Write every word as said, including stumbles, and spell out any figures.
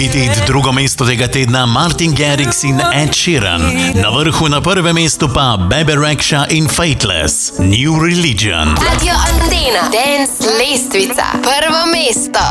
Limited, drugo mesto tega tedna Martin Garrix in Ed Sheeran. Na vrhu na prvem mestu pa Bebe Rexha in Fateless, New Religion. Radio Antena, Dance lestvica, prvo mesto.